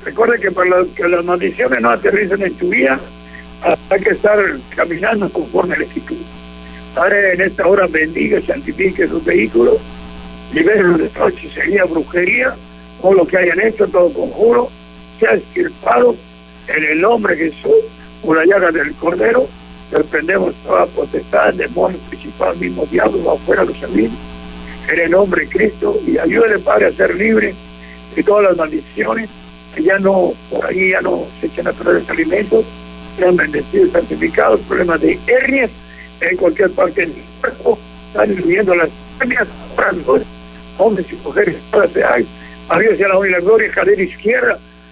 Recuerda que para que las maldiciones no aterricen en tu vida, hay que estar caminando conforme a la Escritura. Padre, en esta hora bendiga y santifique sus vehículos, libérenlos de toda hechicería, brujería, todo lo que hayan hecho, todo conjuro, sea extirpado en el nombre de Jesús, por la llaga del Cordero. Reprendemos toda potestad, demonios, principal, mismo diablo, va afuera los amigos, en el nombre de Cristo, y ayúdale, Padre, a ser libre de todas las maldiciones, que ya no, por ahí ya no se echen a perder los alimentos, sean bendecidos, santificados, problemas de hernias en cualquier parte del cuerpo, están viviendo las hernias, hombres y mujeres, todas se hay, a Dios sea la honra y la gloria, cadera izquierda,